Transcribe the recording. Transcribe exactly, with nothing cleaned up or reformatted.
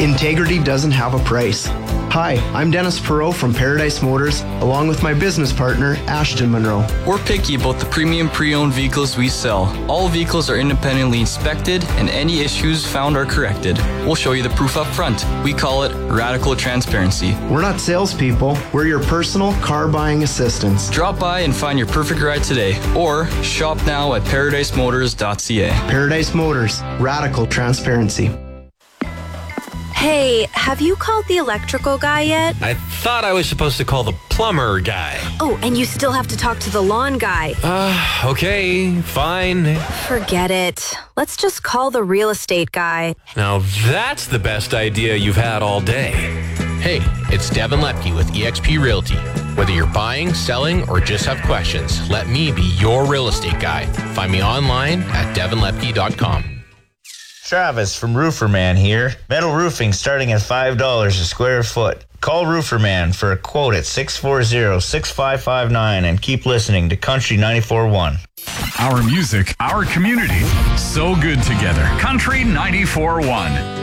Integrity doesn't have a price. Hi, I'm Dennis Perot from Paradise Motors, along with my business partner, Ashton Monroe. We're picky about the premium pre-owned vehicles we sell. All vehicles are independently inspected, and any issues found are corrected. We'll show you the proof up front. We call it radical transparency. We're not salespeople. We're your personal car buying assistants. Drop by and find your perfect ride today, or shop now at paradise motors dot c a. Paradise Motors, radical transparency. Hey, have you called the electrical guy yet? I thought I was supposed to call the plumber guy. Oh, and you still have to talk to the lawn guy. Uh, okay, fine. Forget it. Let's just call the real estate guy. Now that's the best idea you've had all day. Hey, it's Devin Lepke with eXp Realty. Whether you're buying, selling, or just have questions, let me be your real estate guy. Find me online at devin lepke dot com. Travis from Rooferman here. Metal roofing starting at five dollars a square foot. Call Rooferman for a quote at six four zero, six five five nine and keep listening to Country ninety-four point one. Our music, our community, so good together. Country ninety-four point one.